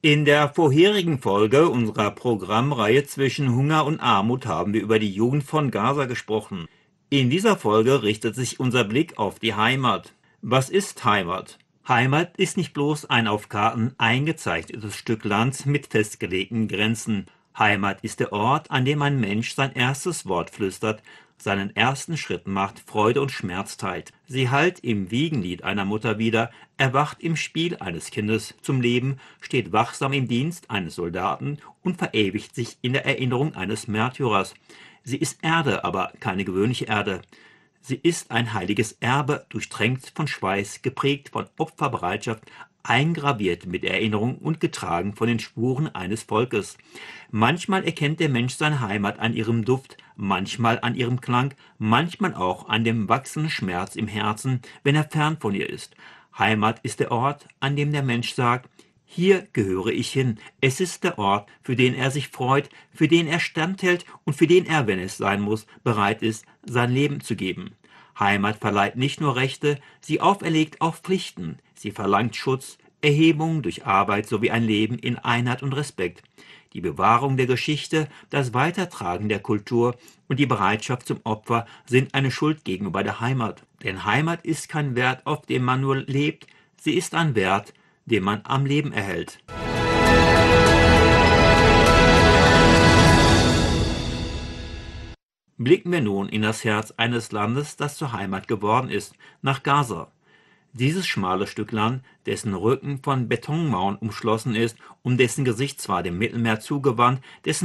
In der vorherigen Folge unserer Programmreihe zwischen Hunger und Armut haben wir über die Jugend von Gaza gesprochen. In dieser Folge richtet sich unser Blick auf die Heimat. Was ist Heimat? Heimat ist nicht bloß ein auf Karten eingezeichnetes Stück Land mit festgelegten Grenzen. Heimat ist der Ort, an dem ein Mensch sein erstes Wort flüstert, seinen ersten Schritt macht, Freude und Schmerz teilt. Sie hallt im Wiegenlied einer Mutter wieder, erwacht im Spiel eines Kindes zum Leben, steht wachsam im Dienst eines Soldaten und verewigt sich in der Erinnerung eines Märtyrers. Sie ist Erde, aber keine gewöhnliche Erde. Sie ist ein heiliges Erbe, durchtränkt von Schweiß, geprägt von Opferbereitschaft, eingraviert mit Erinnerung und getragen von den Spuren eines Volkes. Manchmal erkennt der Mensch seine Heimat an ihrem Duft, manchmal an ihrem Klang, manchmal auch an dem wachsenden Schmerz im Herzen, wenn er fern von ihr ist. Heimat ist der Ort, an dem der Mensch sagt: Hier gehöre ich hin. Es ist der Ort, für den er sich freut, für den er standhält und für den er, wenn es sein muss, bereit ist, sein Leben zu geben. Heimat verleiht nicht nur Rechte, sie auferlegt auch Pflichten. Sie verlangt Schutz, Erhebung durch Arbeit sowie ein Leben in Einheit und Respekt. Die Bewahrung der Geschichte, das Weitertragen der Kultur und die Bereitschaft zum Opfer sind eine Schuld gegenüber der Heimat. Denn Heimat ist kein Wert, auf dem man nur lebt, sie ist ein Wert, den man am Leben erhält. Blicken wir nun in das Herz eines Landes, das zur Heimat geworden ist, nach Gaza. Dieses schmale Stück Land, dessen Rücken von Betonmauern umschlossen ist, um dessen Gesicht zwar dem Mittelmeer zugewandt, dessen